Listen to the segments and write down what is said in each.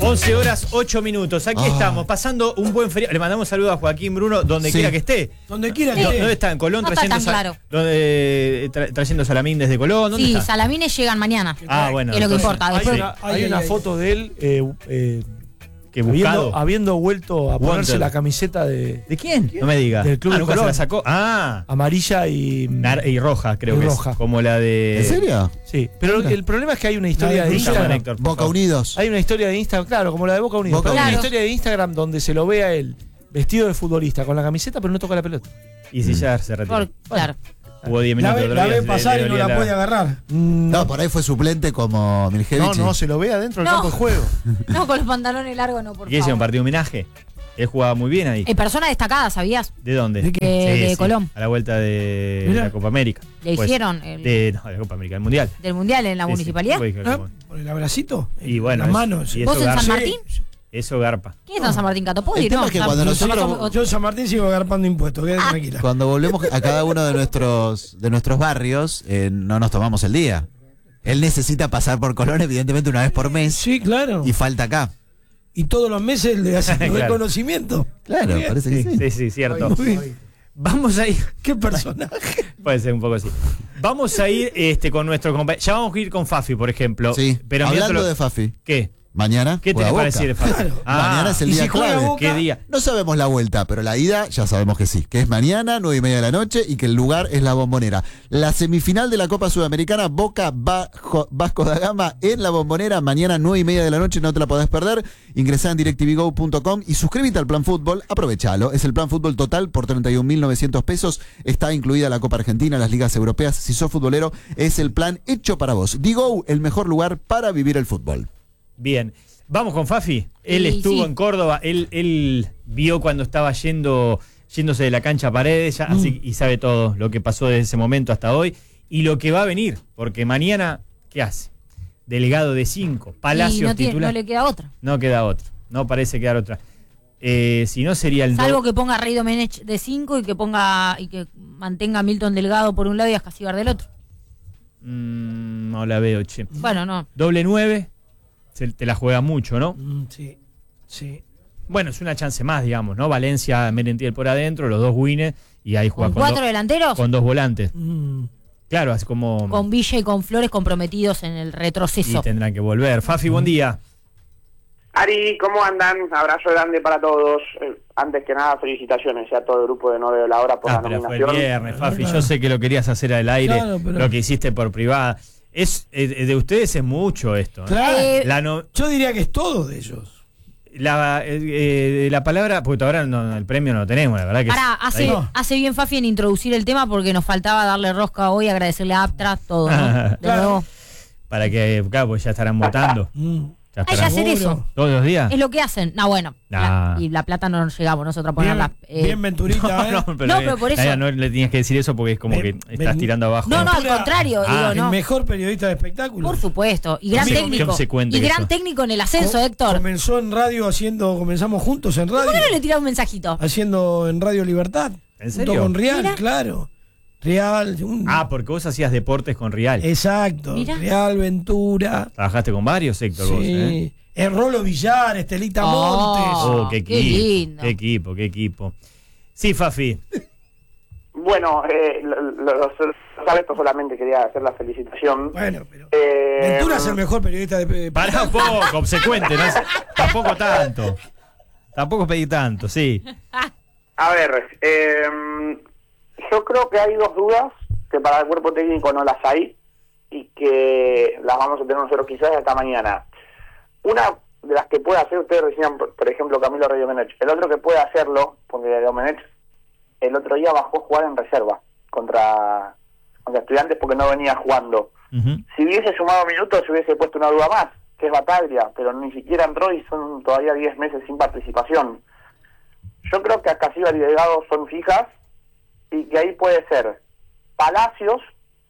11 horas, 8 minutos. Aquí estamos, pasando un buen feriado. Le mandamos saludos a Joaquín Bruno, donde quiera que esté. Donde quiera que esté. ¿Dónde está? ¿En Colón? No trayendo está tan trayendo salamín desde Colón. ¿Dónde Sí, está? salamines llegan mañana. Bueno. Es lo que importa. Después, Hay una foto de él que buscado. habiendo vuelto a ponerse Wanted. la camiseta ¿De quién? No me diga. Del Club de nunca se Colón. la sacó. Amarilla y roja, creo y que roja. es. Como la de. ¿En serio? Sí, pero el problema es que hay una historia de Instagram. Héctor, por Boca favor. Unidos. Hay una historia de Instagram, claro, como la de Boca Unidos. Boca Pero hay una Unidos. historia de Instagram donde se lo ve a él vestido de futbolista con la camiseta, pero no toca la pelota. Y si ya se retiró. claro. Jugó 10 La minutos. ve pasar y no la puede agarrar. No, por ahí fue suplente como Miljevic. No, se lo ve adentro del No. campo de juego. No, con los pantalones largos no, por ¿Y ese es un favor. partido de homenaje? Él jugaba muy bien ahí. Persona destacada, ¿sabías? ¿De dónde? ¿De qué? De Colón. A la vuelta de Mirá. la Copa América. Le Pues, hicieron de la Copa América, el Mundial. del Mundial en la Sí, municipalidad. sí, fue como- ¿Por el abracito? Y bueno, Las manos. y ¿Vos eso en San garpa. Martín? Eso garpa. ¿Quién está en San Martín Catopodri? El tema No, es que San- cuando San nosotros- Martín- Yo en San Martín sigo agarpando impuestos, quédate tranquila. Cuando volvemos a cada uno de nuestros barrios, no nos tomamos el día. Él necesita pasar por Colón, evidentemente, una vez por mes. Sí, claro. Y falta acá. Y todos los meses le hacen Claro. reconocimiento. Claro, Muy bien. parece que sí. Sí, cierto. Uy, Vamos a ir. qué personaje. Puede ser un poco así. Vamos a ir con nuestro compañero. Ya vamos a ir con Fafi, por ejemplo. Sí. Pero Hablando mientras de Fafi, ¿Qué? mañana ¿Qué juega tenés para Boca. decir, Fafi? Claro. Mañana es el ¿Y día si juega clave. Boca? ¿Qué día? No sabemos la vuelta, pero la ida ya sabemos que sí, que es mañana, 9:30 de la noche, y que el lugar es la Bombonera. La semifinal de la Copa Sudamericana, Boca Vasco da Gama en la Bombonera, mañana 9:30 de la noche, no te la podés perder. Ingresá en directvgo.com y suscríbete al Plan Fútbol, aprovechalo. Es el Plan Fútbol total por 31.900 pesos. Está incluida la Copa Argentina, las ligas europeas. Si sos futbolero, es el plan hecho para vos. Digo, el mejor lugar para vivir el fútbol. Bien. Vamos con Fafi. Él Sí, estuvo sí. en Córdoba. Él vio cuando estaba yéndose de la cancha a Paredes ya, así, y sabe todo lo que pasó desde ese momento hasta hoy y lo que va a venir. Porque mañana, ¿qué hace? Delegado de 5, Y Palacios no, titular. no le queda otra. No queda otra. No parece quedar otra. Si no sería el Salvo que ponga a Rey Domenech de 5 y que mantenga a Milton Delgado por un lado y a Escasíbar del otro. no la veo, che. Bueno, no. Doble 9, te la juega mucho, ¿no? Sí, sí. Bueno, es una chance más, digamos, ¿no? Valencia, Merentiel por adentro, los dos winners, y ahí juega ¿Con 4 delanteros? con dos volantes. Mm. Claro, es como... Con Villa y con Flores comprometidos en el y retroceso. tendrán que volver. Fafi, buen día. Ari, ¿cómo andan? Abrazo grande para todos. Antes que nada, felicitaciones a todo el grupo de 9 de la hora por la Pero fue el nominación. viernes, Fafi. Yo sé que lo querías hacer al aire, Claro, pero- lo que hiciste por privada. De ustedes es mucho esto. Claro. La Yo diría que es todo de ellos. la palabra, porque ahora el premio no lo tenemos, la verdad que Pará, ahí. hace bien Fafi en introducir el tema porque nos faltaba darle rosca hoy, agradecerle a Aptra, todo, ¿no? De Claro. nuevo. Para que, claro, pues ya estarán votando. Ya Hay que estarán. hacer eso. ¿Todos los días? Es lo que hacen. No, bueno. Nah. Y la plata no nos llegamos nosotros a Bien, ponerla. bien Venturita, ¿eh? No, pero por eso- No le tenías que decir eso porque es como Ven- que estás ven- tirando abajo. No, no, al Ventura- contrario, digo, El no. mejor periodista de espectáculos. Por supuesto. Y gran Conmigo- técnico. consecuente Y que gran sos. técnico en el ascenso, Héctor. Comenzó en radio comenzamos juntos en radio. ¿Por qué no le tirás un mensajito? Haciendo en Radio Libertad. ¿En Junto serio? con Real, Mira. claro. Real. Porque vos hacías deportes con Real. Exacto. Mira. Real, Ventura. Trabajaste con varios, Héctor, vos, ¿eh? Sí. El Rolo Villar, Estelita Montes. Oh, qué qué equipo. lindo. Qué equipo, qué equipo. Sí, Fafi. Bueno, esto solamente quería hacer la felicitación. Bueno, pero. Eh, Ventura es el mejor periodista de Pará un poco, obsecuente, ¿no? Tampoco tanto. Tampoco pedí tanto, sí. A ver, yo creo que hay dos dudas que para el cuerpo técnico no las hay y que las vamos a tener nosotros quizás hasta mañana. Una de las que puede hacer, ustedes decían, por ejemplo, Camilo Rey Domenech. El otro que puede hacerlo, porque Domenech el otro día bajó a jugar en reserva contra Estudiantes porque no venía jugando. Ujú. Si hubiese sumado minutos, se hubiese puesto una duda más, que es Bataglia, pero ni siquiera entró y son todavía 10 meses sin participación. Yo creo que Escasíbar y Delgado son fijas y que ahí puede ser Palacios,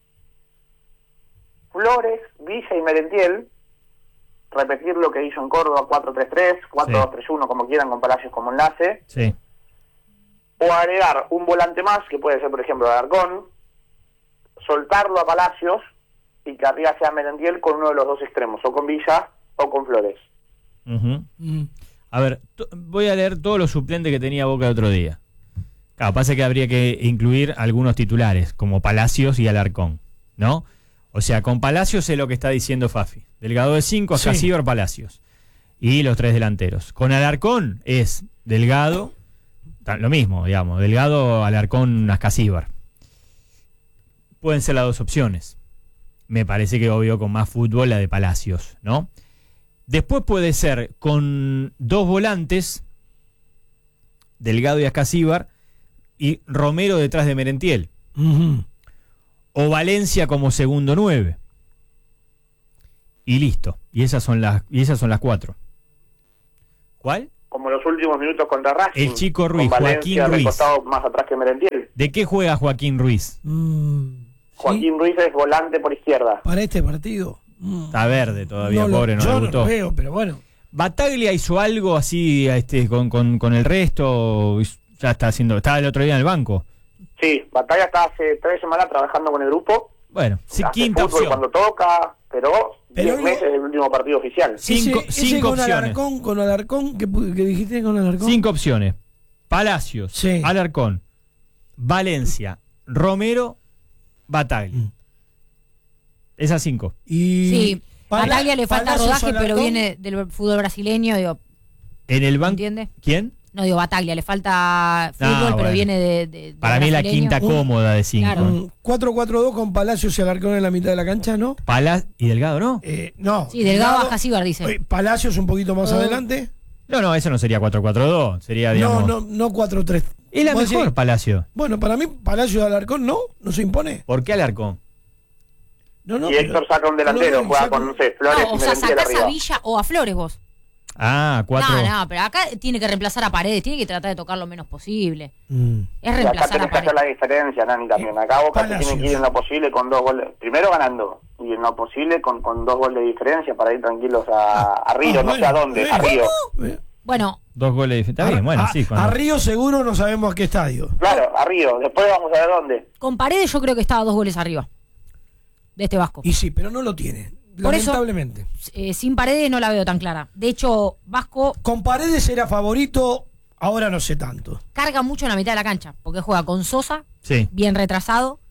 Flores, Villa y Merentiel, repetir lo que hizo en Córdoba, 4-3-3, 4-2-3-1, como quieran, con Palacios como enlace, Sí. o agregar un volante más, que puede ser, por ejemplo, Alarcón, soltarlo a Palacios y que arriba sea Merentiel con uno de los dos extremos, o con Villa o con Flores. Ujú. Mm. A ver, voy a leer todos los suplentes que tenía Boca el otro día. Claro, pasa que habría que incluir algunos titulares, como Palacios y Alarcón, ¿no? O sea, con Palacios sé lo que está diciendo Fafi. Delgado de 5, Sí. Ascasíbar, Palacios. Y los 3 delanteros. Con Alarcón es Delgado, lo mismo, digamos, Delgado, Alarcón, Ascasíbar. Pueden ser las dos opciones. Me parece que obvio con más fútbol la de Palacios, ¿no? Después puede ser con 2 volantes, Delgado y Ascasíbar, y Romero detrás de Merentiel. Ujú. O Valencia como segundo 9. Y listo. Y esas son las 4. ¿Cuál? Como los últimos minutos contra Racing. El Chico Ruiz, con Valencia Joaquín Ruiz. recostado más atrás que Merentiel. ¿De qué juega Joaquín Ruiz? Joaquín Ruiz es volante por izquierda. Para este partido. Está verde todavía, pobre, no yo le no gustó. lo veo, pero bueno. ¿Bataglia hizo algo así con el resto? Ya estaba el otro día en el banco. Sí, Batalla está hace 3 semanas trabajando con el grupo. Bueno, sí, Hace quinta fútbol opción. cuando toca, pero 10 no- meses es el último partido oficial. Cinco con opciones. Alarcón, ¿qué dijiste con Alarcón? 5 opciones. Palacios, Sí. Alarcón, Valencia, Romero, Bataglia. Esas 5. Y Sí, a Bataglia le falta Palacios, rodaje, pero Alarcón. viene del fútbol brasileño, digo, En el banco. ¿entiende? ¿Quién? No digo Bataglia, le falta fútbol, pero bueno. viene de Para mí la brasileño. quinta cómoda de 5. Claro. 4-4-2 con Palacios y Alarcón en la mitad de la cancha, ¿no? Y Delgado, ¿no? No. Sí, Delgado Ascasíbar, dice. Palacios un poquito más Oh. adelante. No, eso no sería 4-4-2. Sería, digamos. No 4-3. Es la Vos mejor, decís, Palacio. bueno, para mí Palacios y Alarcón no se impone. ¿Por qué Alarcón? No, Y Héctor saca un delantero, juega con, no sé, Flores No, o y sea, Merentiel sacás a arriba. Villa o a Flores vos. Ah, 4. No, pero acá tiene que reemplazar a Paredes, tiene que tratar de tocar lo menos posible. Es Y acá reemplazar tenés a que hacer Paredes. la diferencia, Nani, también. Acá Boca se Palacios. tiene que ir en lo posible con 2 goles. Primero ganando, y en lo posible con 2 goles de diferencia para ir tranquilos a Río, no sé a dónde, a Río. Bueno, 2 goles de diferencia. Está bien, bueno, sí. A Río seguro no sabemos a qué estadio. Claro, a Río. Después vamos a ver dónde. con Paredes yo creo que estaba 2 goles arriba de este Vasco. Y sí, pero no lo tiene. Por eso- Lamentablemente. Sin Paredes no la veo tan clara. De hecho, Vasco Con Paredes era favorito, ahora no sé tanto. carga mucho en la mitad de la cancha, porque juega con Sosa, Sí. bien retrasado,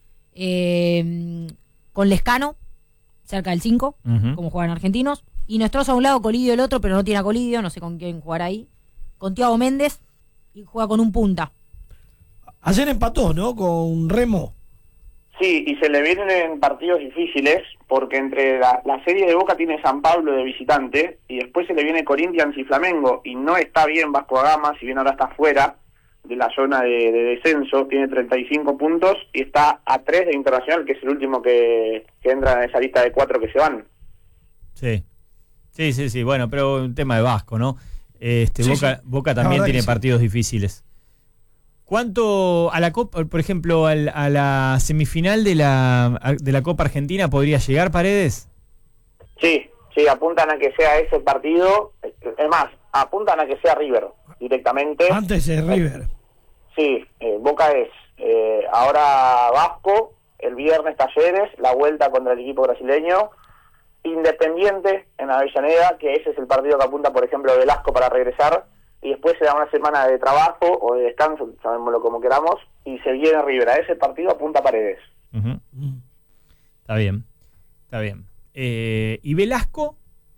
con Lescano, cerca del 5, Ujú. como juegan argentinos, y Nostroza a un lado, Colidio el otro, pero no tiene a Colidio, no sé con quién jugar ahí, con Thiago Méndez, y juega con un punta. Ayer empató, ¿no? Con Remo. Sí, y se le vienen en partidos difíciles, porque entre la serie de Boca tiene San Pablo de visitante, y después se le viene Corinthians y Flamengo, y no está bien Vasco da Gama, si bien ahora está fuera de la zona de descenso, tiene 35 puntos, y está a 3 de Internacional, que es el último que entra en esa lista de 4 que se van. Sí. Sí. Bueno, pero un tema de Vasco, ¿no? Sí, Boca, sí. Boca La también verdad tiene que sí. partidos difíciles. ¿Cuánto a la Copa, por ejemplo, a la semifinal de la Copa Argentina podría llegar Paredes? Sí, apuntan a que sea ese partido, es más, apuntan a que sea River directamente. Antes de River. Sí, Boca es ahora Vasco, el viernes Talleres, la vuelta contra el equipo brasileño, Independiente en Avellaneda, que ese es el partido que apunta, por ejemplo, Velasco para regresar, y después se da una semana de trabajo o de descanso, llamémoslo como queramos, y se viene River. A ese partido apunta Paredes. Ujú. Está bien. ¿Y Velasco?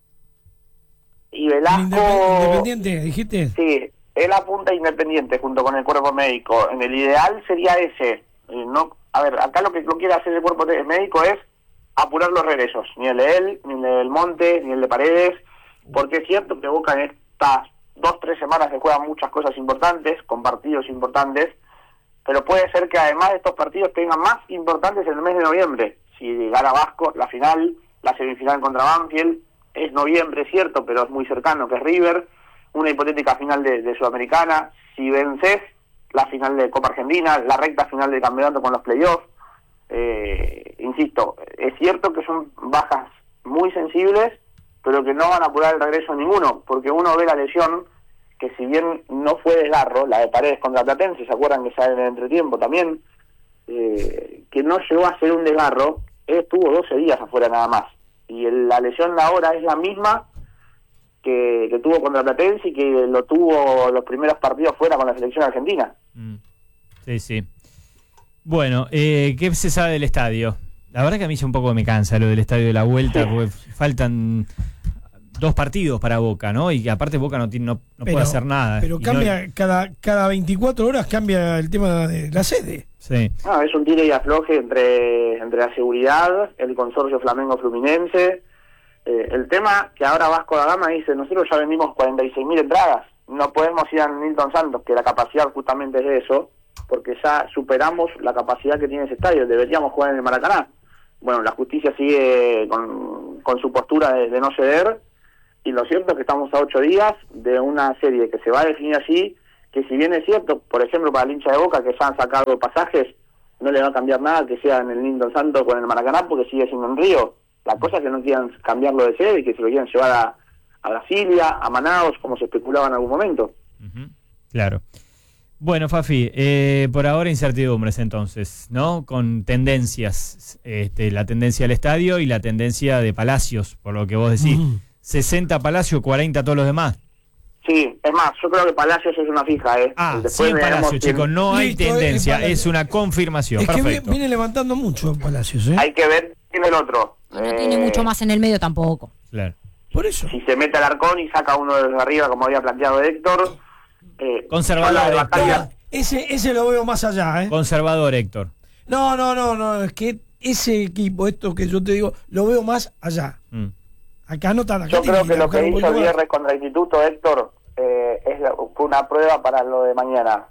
Y Velasco... Independiente, dijiste. Sí, él apunta a Independiente junto con el cuerpo médico. En el ideal sería ese. No, a ver, acá lo que lo quiere hacer el cuerpo médico es apurar los regresos. Ni el de él, ni el de Monte, ni el de Paredes. Porque es cierto que Boca en estas 2-3 semanas se juegan muchas cosas importantes, con partidos importantes. Pero puede ser que además de estos partidos tengan más importantes en el mes de noviembre. Si gana Vasco, la final, la semifinal contra Banfield, es noviembre, es cierto, pero es muy cercano, que es River, una hipotética final de Sudamericana, si vences, la final de Copa Argentina, la recta final del campeonato con los playoffs. Insisto, es cierto que son bajas muy sensibles, pero que no van a apurar el regreso ninguno, porque uno ve la lesión, que si bien no fue desgarro, la de Paredes contra Platense, ¿se acuerdan que sale en el entretiempo también? Que no llegó a ser un desgarro, estuvo 12 días afuera nada más. Y la lesión de ahora es la misma que tuvo contra Platense y que lo tuvo los primeros partidos fuera con la selección argentina. Sí, sí. Bueno, ¿qué se sabe del estadio? La verdad que a mí ya un poco me cansa lo del estadio de la vuelta, porque faltan 2 partidos para Boca, ¿no? Y que aparte Boca no puede hacer nada. Pero cambia, cada 24 horas cambia el tema de la sede. Sí. Es un tire y afloje entre la seguridad, el consorcio Flamengo Fluminense. El tema que ahora Vasco da Gama dice, nosotros ya vendimos 46.000 entradas, no podemos ir a Nilton Santos, que la capacidad justamente es de eso, porque ya superamos la capacidad que tiene ese estadio, deberíamos jugar en el Maracaná. Bueno, la justicia sigue con su postura de no ceder, y lo cierto es que estamos a 8 días de una serie que se va a definir allí, que si bien es cierto, por ejemplo, para el hincha de Boca, que ya han sacado pasajes, no le va a cambiar nada que sea en el Nilton Santos o en el Maracaná, porque sigue siendo en Río. La cosa es que no quieran cambiarlo de sede y que se lo quieran llevar a Brasilia, a Manaus, como se especulaba en algún momento. Claro. Bueno, Fafi, por ahora incertidumbres entonces, ¿no? Con tendencias, la tendencia del estadio y la tendencia de Palacios, por lo que vos decís. 60 Palacios, 40 todos los demás. Sí, es más, yo creo que Palacios es una fija, Después 100 Palacios, chicos, no hay tendencia, es una confirmación. Es perfecto. Que viene levantando mucho Palacios, ¿eh? Hay que ver quién es el otro. Y no tiene mucho más en el medio tampoco. Claro. Por eso. Si se mete al Arcón y saca uno desde arriba, como había planteado Héctor. Conservador, Héctor. Ese lo veo más allá, ¿eh? Conservador, Héctor. No, es que ese equipo, esto que yo te digo, lo veo más allá. Acá no tan acá. Yo creo que lo que hizo el viernes contra el Instituto, Héctor, fue una prueba para lo de mañana.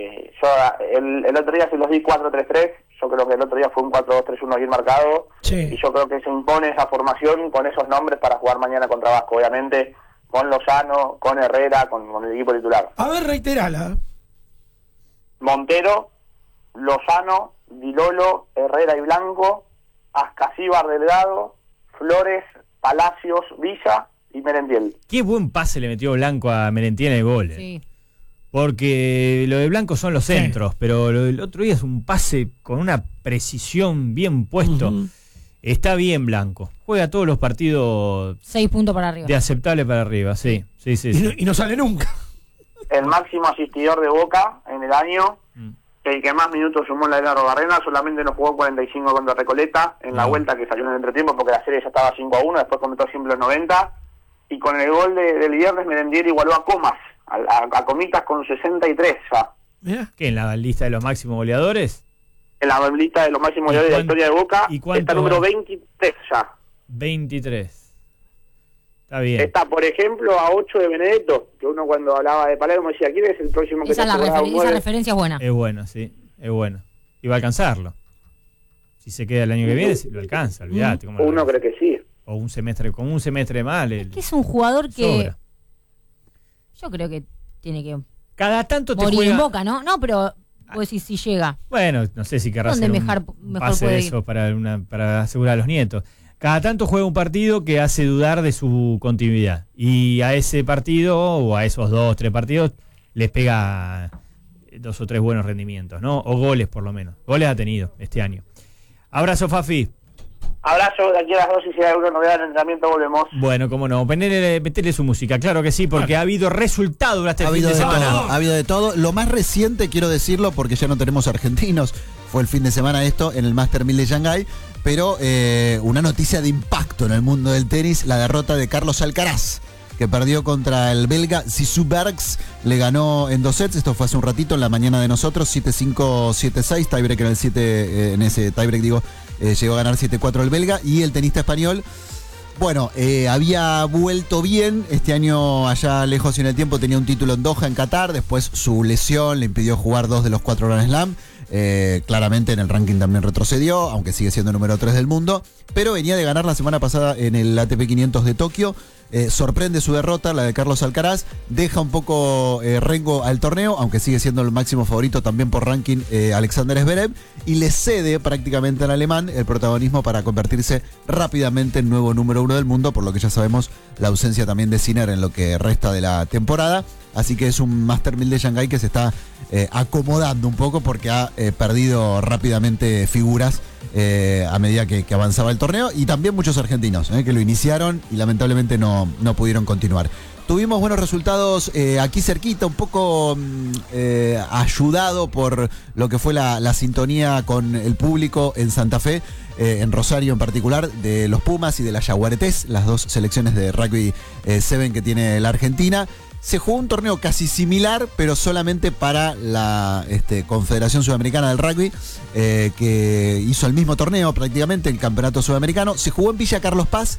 Yo el otro día se los di 4-3-3, yo creo que el otro día fue un 4-2-3-1 bien marcado, y yo creo que se impone esa formación con esos nombres para jugar mañana contra Vasco, obviamente con Lozano, con Herrera, con el equipo titular. A ver, reiterala. Montero, Lozano, Dilolo, Herrera y Blanco, Ascasíbar Delgado, Flores, Palacios, Villa y Merentiel. Qué buen pase le metió Blanco a Merentiel en el gol. Sí. Porque lo de Blanco son los centros, pero lo del otro día es un pase con una precisión bien puesto. Está bien Blanco. Juega todos los partidos 6 puntos para arriba. de aceptable para arriba, sí. Y no sale nunca. El máximo asistidor de Boca en el año, el que más minutos sumó en la era Robarrena, solamente nos jugó 45 contra Recoleta en la vuelta que salió en el entretiempo porque la serie ya estaba 5-1, después cometió siempre los 90, y con el gol del viernes Merentiel igualó a Comas, a Comitas con 63 ya. Mirá. ¿Qué, en la lista de los máximos goleadores? En la lista de los máximos goleadores de la historia de Boca, está número 23 ya. 23. Está bien. Está, por ejemplo, a 8 de Benedetto, que uno cuando hablaba de Palermo decía, ¿quién es el próximo que Esa, esa referencia es buena. Es bueno, sí, es bueno. Y va a alcanzarlo. Si se queda el año que viene, lo alcanza, olvídate. Uno cree que sí. O un semestre, con un semestre mal. Que es un jugador que sobra. Yo creo que tiene que Cada tanto te morir juega... en Boca, ¿no? No, pero pues si llega. Bueno, no sé si querrá hacer ¿Dónde un mejor pase puede de ir? eso para asegurar a los nietos. Cada tanto juega un partido que hace dudar de su continuidad. Y a ese partido, o a esos 2, 3 partidos, les pega 2 o 3 buenos rendimientos, ¿no? O goles, por lo menos. Goles ha tenido este año. Abrazo, Fafi. Abrazo, de aquí a las 2 y si hay alguna novedad en el entrenamiento volvemos. Bueno, cómo no. Meterle su música, claro que sí, porque ha habido resultado durante el fin de semana. Ha habido de todo. Lo más reciente, quiero decirlo, porque ya no tenemos argentinos, fue el fin de semana esto en el Master 1000 de Shanghái, pero una noticia de impacto en el mundo del tenis, la derrota de Carlos Alcaraz, que perdió contra el belga Zizou Bergs, le ganó en 2 sets, esto fue hace un ratito en la mañana de nosotros, 7-5, 7-6, tiebreak en el 7, en ese tiebreak llegó a ganar 7-4 el belga, y el tenista español, bueno, había vuelto bien, este año allá lejos y en el tiempo tenía un título en Doha, en Qatar, después su lesión le impidió jugar 2 de los 4 Grand Slam, claramente en el ranking también retrocedió, aunque sigue siendo número 3 del mundo, pero venía de ganar la semana pasada en el ATP 500 de Tokio. Sorprende su derrota, la de Carlos Alcaraz, deja un poco rengo al torneo, aunque sigue siendo el máximo favorito también por ranking Alexander Zverev, y le cede prácticamente al alemán el protagonismo para convertirse rápidamente en nuevo número 1 del mundo, por lo que ya sabemos la ausencia también de Sinner en lo que resta de la temporada. así que es un Master 1000 de Shanghái que se está acomodando un poco porque ha perdido rápidamente figuras a medida que avanzaba el torneo, y también muchos argentinos que lo iniciaron y lamentablemente no pudieron continuar. Tuvimos buenos resultados aquí cerquita, un poco ayudado por lo que fue la sintonía con el público en Santa Fe, en Rosario en particular, de los Pumas y de las Yaguaretés, las dos selecciones de rugby 7 que tiene la Argentina. Se jugó un torneo casi similar, pero solamente para la Confederación Sudamericana del Rugby, que hizo el mismo torneo prácticamente, el Campeonato Sudamericano. Se jugó en Villa Carlos Paz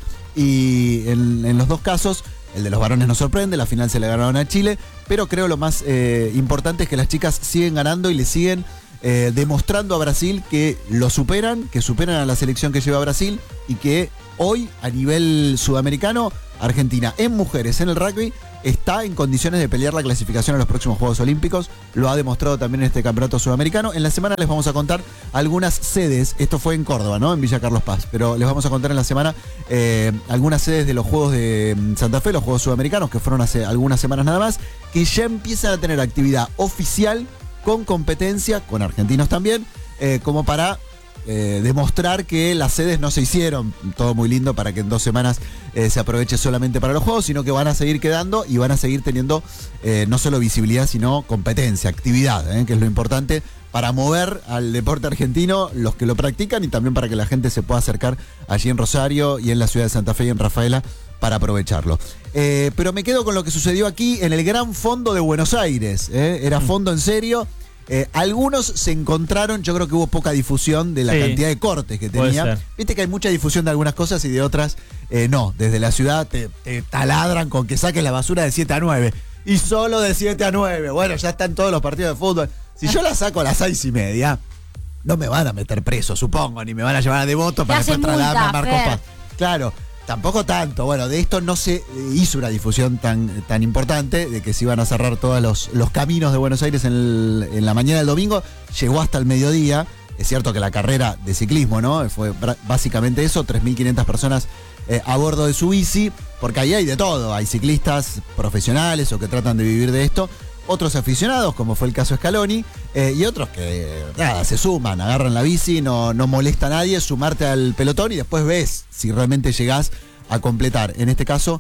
y en los dos casos, el de los varones nos sorprende, la final se le ganaron a Chile, pero creo lo más importante es que las chicas siguen ganando y le siguen demostrando a Brasil que lo superan, que superan a la selección que lleva a Brasil, y que hoy a nivel sudamericano, Argentina en mujeres en el rugby está en condiciones de pelear la clasificación a los próximos Juegos Olímpicos. Lo ha demostrado también en este Campeonato Sudamericano. En la semana les vamos a contar algunas sedes. Esto fue en Córdoba, ¿no? En Villa Carlos Paz. Pero les vamos a contar en la semana algunas sedes de los Juegos de Santa Fe, los Juegos Sudamericanos, que fueron hace algunas semanas nada más, que ya empiezan a tener actividad oficial con competencia, con argentinos también, como para demostrar que las sedes no se hicieron todo muy lindo para que en 2 semanas se aproveche solamente para los juegos, sino que van a seguir quedando y van a seguir teniendo no solo visibilidad, sino competencia, actividad, que es lo importante para mover al deporte argentino, los que lo practican, y también para que la gente se pueda acercar allí en Rosario y en la ciudad de Santa Fe y en Rafaela para aprovecharlo. Pero me quedo con lo que sucedió aquí en el Gran Fondo de Buenos Aires. Era fondo en serio. Algunos se encontraron, yo creo que hubo poca difusión de la cantidad de cortes que tenía. Viste que hay mucha difusión de algunas cosas y de otras no. Desde la ciudad te taladran con que saques la basura de 7 a 9. Y solo de 7 a 9. Bueno, ya están todos los partidos de fútbol. Si yo la saco a las 6:30, no me van a meter preso, supongo, ni me van a llevar a Devoto para después trasladarme a Marcos Paz. Claro. Tampoco tanto. Bueno, de esto no se hizo una difusión tan importante, de que se iban a cerrar todos los caminos de Buenos Aires en la mañana del domingo. Llegó hasta el mediodía. Es cierto que la carrera de ciclismo, ¿no? Fue básicamente eso, 3.500 personas a bordo de su bici, porque ahí hay de todo. Hay ciclistas profesionales o que tratan de vivir de esto, otros aficionados, como fue el caso Scaloni, y otros que, nada, se suman, agarran la bici, no molesta a nadie, sumarte al pelotón y después ves si realmente llegás a completar. En este caso,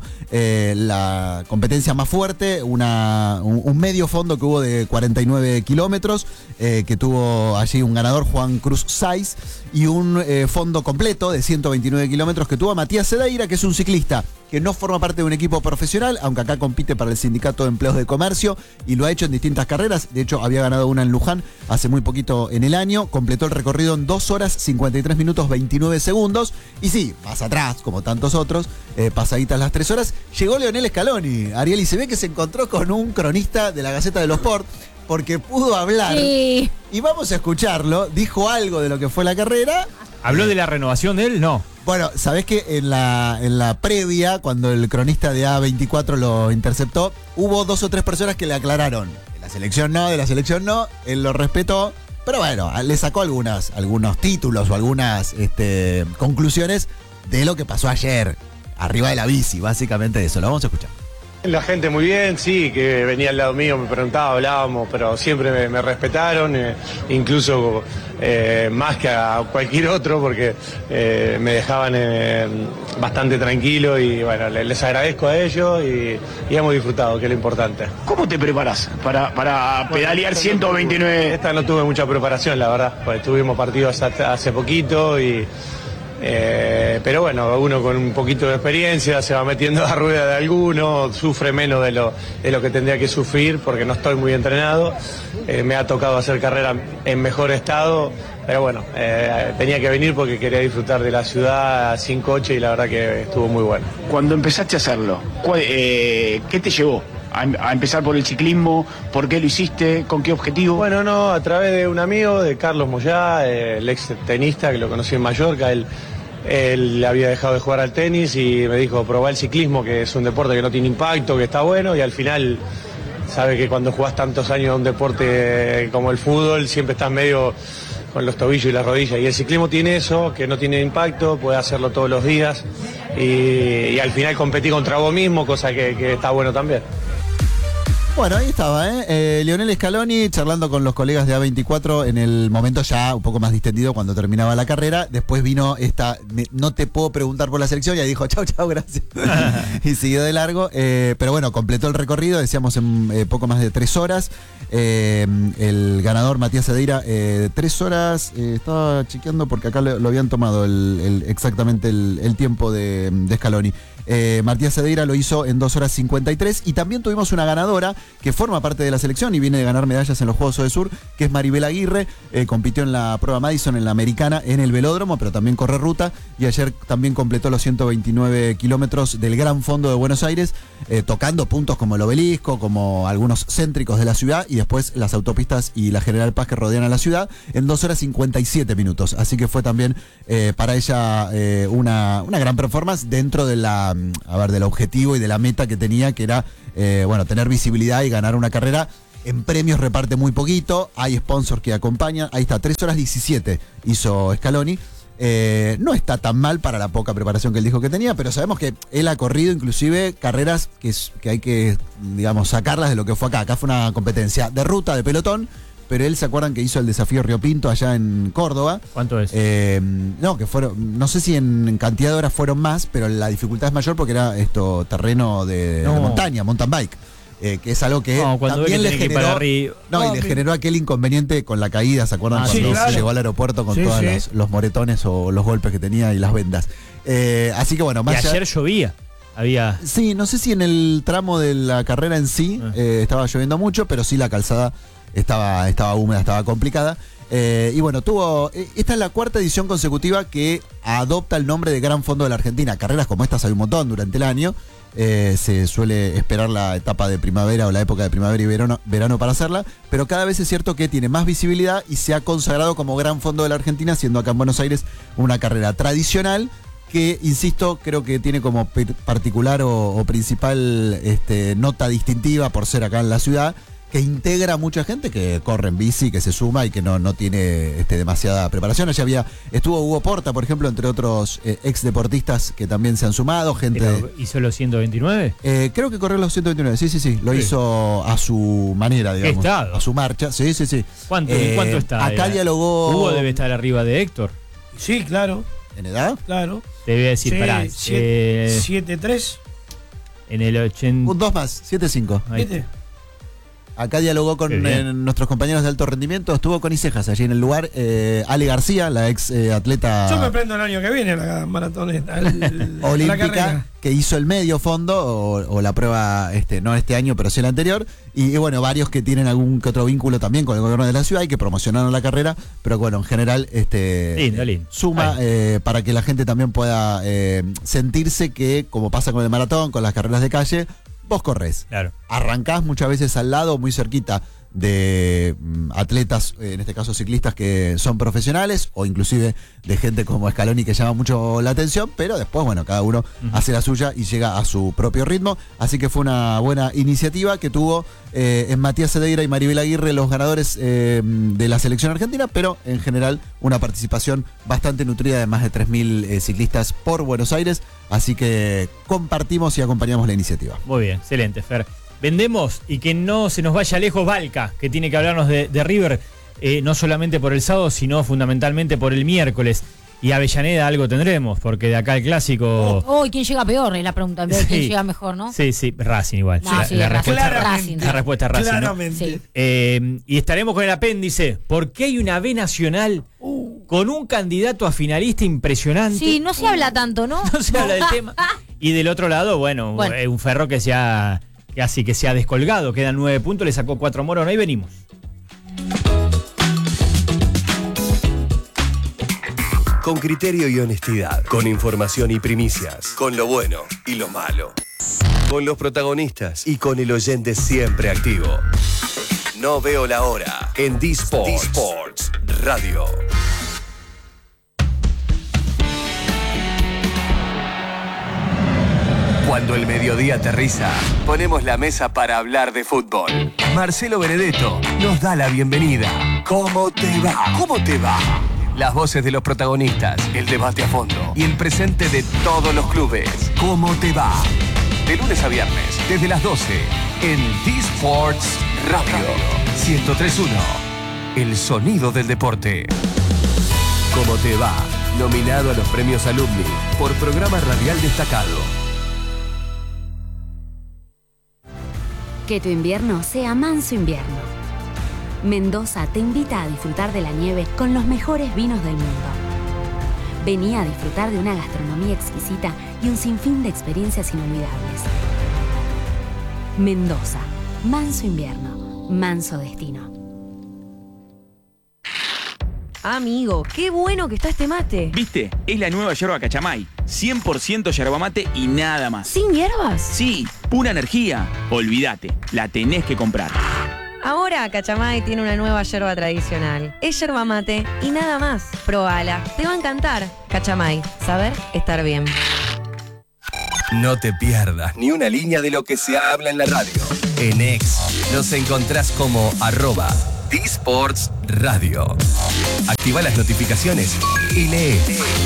la competencia más fuerte, un medio fondo que hubo de 49 kilómetros, que tuvo allí un ganador, Juan Cruz Saiz, y un fondo completo de 129 kilómetros que tuvo a Matías Cedeira, que es un ciclista que no forma parte de un equipo profesional, aunque acá compite para el Sindicato de Empleados de Comercio y lo ha hecho en distintas carreras. De hecho, había ganado una en Luján hace muy poquito en el año. Completó el recorrido en 2 horas, 53 minutos, 29 segundos. Y sí, más atrás, como tantos otros, pasaditas las 3 horas, llegó Leonel Scaloni, Ariel, y se ve que se encontró con un cronista de la Gaceta de los Sport, porque pudo hablar. Sí. Y vamos a escucharlo. Dijo algo de lo que fue la carrera. ¿Habló de la renovación de él? No. Bueno, ¿sabés que en la previa, cuando el cronista de A24 lo interceptó, hubo 2 o 3 personas que le aclararon? De la selección no, él lo respetó, pero bueno, le sacó algunos títulos o algunas conclusiones de lo que pasó ayer, arriba de la bici, básicamente eso. Lo vamos a escuchar. La gente muy bien, sí, que venía al lado mío, me preguntaba, hablábamos, pero siempre me respetaron, incluso más que a cualquier otro, porque me dejaban bastante tranquilo y bueno, les agradezco a ellos y hemos disfrutado, que es lo importante. ¿Cómo te preparas para pedalear 129? Esta no tuve mucha preparación, la verdad, pues tuvimos partidos hace poquito y... pero bueno, uno con un poquito de experiencia se va metiendo a rueda de alguno, sufre menos de lo que tendría que sufrir porque no estoy muy entrenado. Me ha tocado hacer carrera en mejor estado, pero bueno, tenía que venir porque quería disfrutar de la ciudad sin coche y la verdad que estuvo muy bueno. Cuando empezaste a hacerlo, ¿qué te llevó a empezar por el ciclismo? ¿Por qué lo hiciste? ¿Con qué objetivo? Bueno, no, a través de un amigo, de Carlos Moyá, el ex tenista que lo conocí en Mallorca. Él había dejado de jugar al tenis y me dijo, probá el ciclismo, que es un deporte que no tiene impacto, que está bueno, y al final sabe que cuando jugás tantos años a un deporte como el fútbol, siempre estás medio con los tobillos y las rodillas, y el ciclismo tiene eso, que no tiene impacto, puedes hacerlo todos los días, y al final competí contra vos mismo, cosa que está bueno también. Bueno, ahí estaba, Lionel Scaloni charlando con los colegas de A24 en el momento ya un poco más distendido cuando terminaba la carrera. Después vino no te puedo preguntar por la selección, y ahí dijo chau, gracias. Y siguió de largo. Pero bueno, completó el recorrido, decíamos en poco más de 3 horas. El ganador, Matías Sedeira, 3 horas, estaba chequeando porque acá lo habían tomado exactamente el tiempo de Scaloni. Matías Sedeira lo hizo en 2 horas 53, y también tuvimos una ganadora que forma parte de la selección y viene de ganar medallas en los Juegos Odesur, que es Maribel Aguirre. Compitió en la prueba Madison, en la americana, en el velódromo, pero también corre ruta, y ayer también completó los 129 kilómetros del Gran Fondo de Buenos Aires, tocando puntos como el Obelisco, como algunos céntricos de la ciudad, y después las autopistas y la General Paz que rodean a la ciudad, en 2 horas 57 minutos. Así que fue también para ella una gran performance dentro de del objetivo y de la meta que tenía, que era tener visibilidad y ganar una carrera. En premios reparte muy poquito, hay sponsors que acompañan. Ahí está, 3 horas 17 hizo Scaloni. No está tan mal para la poca preparación que él dijo que tenía, pero sabemos que él ha corrido inclusive carreras que hay que, digamos, sacarlas de lo que fue acá. Acá fue una competencia de ruta, de pelotón, pero él, ¿se acuerdan que hizo el desafío Río Pinto allá en Córdoba? ¿Cuánto es? Que fueron, no sé si en cantidad de horas fueron más, pero la dificultad es mayor porque era terreno de montaña, mountain bike. Que es algo que también le generó, y le generó aquel inconveniente con la caída, ¿se acuerdan? Cuando llegó al aeropuerto con todos los moretones o los golpes que tenía y las vendas. Así que bueno, más y ayer llovía. Sí, no sé si en el tramo de la carrera en sí estaba lloviendo mucho, pero sí la calzada estaba húmeda, estaba complicada. Y bueno, esta es la 4ª edición consecutiva que adopta el nombre de Gran Fondo de la Argentina. Carreras como estas hay un montón durante el año. Se suele esperar la etapa de primavera o la época de primavera y verano para hacerla, pero cada vez es cierto que tiene más visibilidad y se ha consagrado como Gran Fondo de la Argentina, siendo acá en Buenos Aires una carrera tradicional que, insisto, creo que tiene como particular o principal nota distintiva por ser acá en la ciudad, que integra a mucha gente que corre en bici, que se suma y que no tiene demasiada preparación. Allá estuvo Hugo Porta, por ejemplo, entre otros ex deportistas que también se han sumado. ¿Hizo los 129? Creo que corrió los 129, sí. Lo hizo a su manera, digamos. A su marcha, sí. ¿Cuánto está? Acá dialogó... Hugo debe estar arriba de Héctor. Sí, claro. ¿En edad? Claro. Te voy a decir, 7-3. En el 80... Un 2 más, 7-5. ¿Viste? Acá dialogó con nuestros compañeros de alto rendimiento, estuvo con Icejas allí en el lugar. Ale García, la ex atleta. Yo me prendo el año que viene la maratón olímpica, que hizo el medio fondo o la prueba, no este año, pero sí el anterior. Y bueno, varios que tienen algún que otro vínculo también con el gobierno de la ciudad y que promocionaron la carrera. Pero bueno, en general, lindo. suma para que la gente también pueda sentirse que, como pasa con el maratón, con las carreras de calle, vos corres. Claro. Arrancás muchas veces al lado, muy cerquita de atletas, en este caso ciclistas que son profesionales, o inclusive de gente como Scaloni que llama mucho la atención, pero después, bueno, cada uno hace la suya y llega a su propio ritmo. Así que fue una buena iniciativa que tuvo en Matías Sedeira y Maribel Aguirre, los ganadores de la selección argentina, pero en general una participación bastante nutrida de más de 3.000 ciclistas por Buenos Aires. Así que compartimos y acompañamos la iniciativa. Muy bien, excelente, Fer. Vendemos y que no se nos vaya lejos Valca, que tiene que hablarnos de River, no solamente por el sábado, sino fundamentalmente por el miércoles. Y Avellaneda algo tendremos, porque de acá el clásico... ¿Quién llega peor? Es la pregunta, ¿quién llega mejor, no? Sí, Racing igual. La respuesta Racing. La respuesta Racing, claramente. ¿no? Y estaremos con el apéndice, porque hay una B Nacional con un candidato a finalista impresionante. Sí, no se habla tanto, ¿no? No se habla del tema. Y del otro lado, bueno. Un Ferro que se ha descolgado, quedan 9 puntos, le sacó 4 Moros, ahí venimos. Con criterio y honestidad, con información y primicias, con lo bueno y lo malo, con los protagonistas y con el oyente siempre activo. No veo la hora en D-Sports Radio. Cuando el mediodía aterriza, ponemos la mesa para hablar de fútbol. Marcelo Benedetto nos da la bienvenida. ¿Cómo te va? ¿Cómo te va? Las voces de los protagonistas, el debate a fondo y el presente de todos los clubes. ¿Cómo te va? De lunes a viernes, desde las 12, en D-Sports Radio 103.1. El sonido del deporte. ¿Cómo te va? Nominado a los premios Alumni por programa radial destacado. Que tu invierno sea manso invierno. Mendoza te invita a disfrutar de la nieve con los mejores vinos del mundo. Vení a disfrutar de una gastronomía exquisita y un sinfín de experiencias inolvidables. Mendoza, manso invierno, manso destino. Amigo, qué bueno que está este mate. ¿Viste? Es la nueva yerba Cachamay. 100% yerba mate y nada más. ¿Sin hierbas? Sí, pura energía. Olvídate, la tenés que comprar. Ahora Cachamay tiene una nueva yerba tradicional. Es yerba mate y nada más. Probala, te va a encantar. Cachamay, saber estar bien. No te pierdas ni una línea de lo que se habla en la radio. En X nos encontrás como @D-Sports Radio. Activa las notificaciones y lee.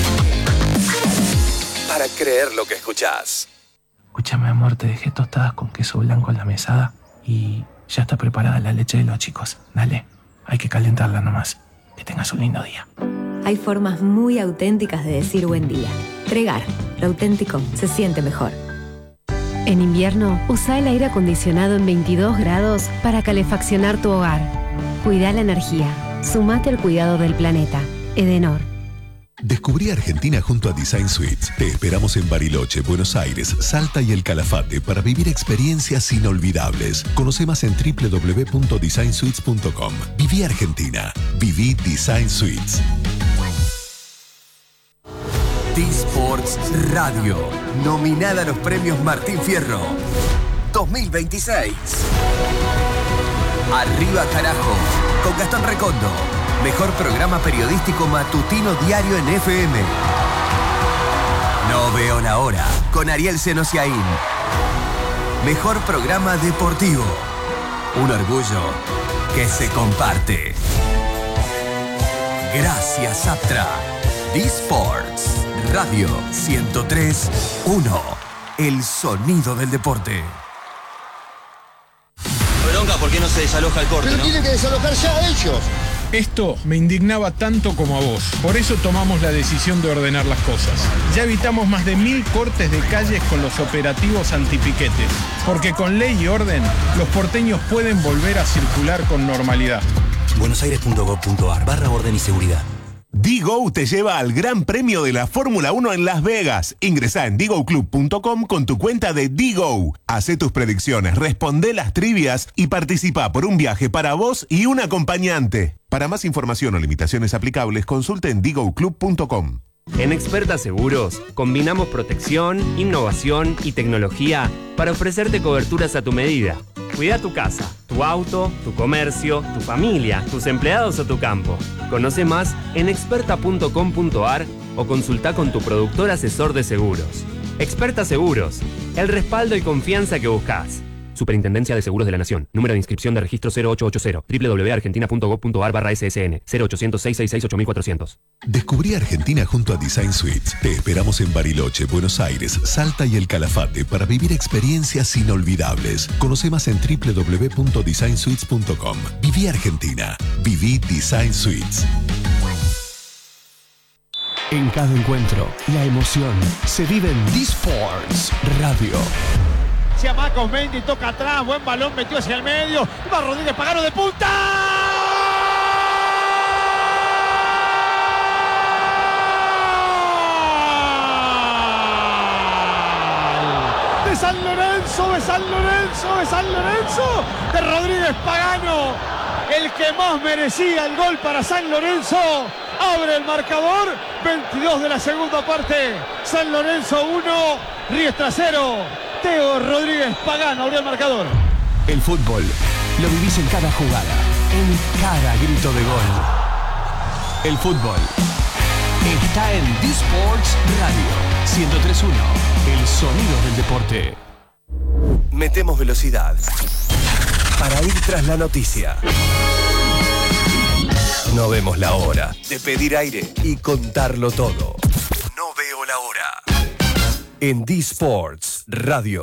Para creer lo que escuchás. Escúchame, amor, te dejé tostadas con queso blanco en la mesada y ya está preparada la leche de los chicos. Dale, hay que calentarla nomás. Que tengas un lindo día. Hay formas muy auténticas de decir buen día. Tregar, lo auténtico se siente mejor. En invierno, usa el aire acondicionado en 22 grados para calefaccionar tu hogar. Cuida la energía. Sumate al cuidado del planeta. Edenor. Descubrí Argentina junto a Design Suites. Te esperamos en Bariloche, Buenos Aires, Salta y El Calafate para vivir experiencias inolvidables. Conoce más en www.designsuites.com. Viví Argentina. Viví Design Suites. D-Sports Radio, nominada a los premios Martín Fierro 2026. Arriba carajo, con Gastón Recondo. Mejor programa periodístico matutino diario en FM. No veo la hora, con Ariel Senosiaín. Mejor programa deportivo. Un orgullo que se comparte. Gracias, Aptra. D-Sports Radio 103.1. El sonido del deporte. Bronca, ¿por qué no se desaloja el corte? Pero tienen que desalojar ya ellos. Esto me indignaba tanto como a vos. Por eso tomamos la decisión de ordenar las cosas. Ya evitamos más de 1000 cortes de calles con los operativos antipiquetes. Porque con ley y orden, los porteños pueden volver a circular con normalidad. buenosaires.gov.ar/orden y seguridad. Digo te lleva al Gran Premio de la Fórmula 1 en Las Vegas. Ingresá en digoclub.com con tu cuenta de Digo. Hacé tus predicciones, responde las trivias y participa por un viaje para vos y un acompañante. Para más información o limitaciones aplicables, consulte en digoclub.com. En Experta Seguros, combinamos protección, innovación y tecnología para ofrecerte coberturas a tu medida. Cuida tu casa, tu auto, tu comercio, tu familia, tus empleados o tu campo. Conoce más en experta.com.ar o consulta con tu productor asesor de seguros. Experta Seguros, el respaldo y confianza que buscas. Superintendencia de Seguros de la Nación. Número de inscripción de registro 0880. www.argentina.gov.ar/ssn. 0800-666-8400. Descubrí Argentina junto a Design Suites. Te esperamos en Bariloche, Buenos Aires, Salta y El Calafate para vivir experiencias inolvidables. Conoce más en www.designsuites.com. Viví Argentina. Viví Design Suites. En cada encuentro, la emoción se vive en D-Sports Radio. Marcos Mendy toca atrás, buen balón, metió hacia el medio. Va Rodríguez Pagano de punta. De San Lorenzo, de San Lorenzo, de San Lorenzo, de Rodríguez Pagano. El que más merecía el gol para San Lorenzo. Abre el marcador, 22 de la segunda parte. San Lorenzo 1, Riestra 0. Teo Rodríguez Pagano abrió el marcador. El fútbol lo vivís en cada jugada, en cada grito de gol. El fútbol está en D-Sports Radio 103.1. El sonido del deporte. Metemos velocidad para ir tras la noticia. No vemos la hora de pedir aire y contarlo todo. No veo la hora. En D-Sports Radio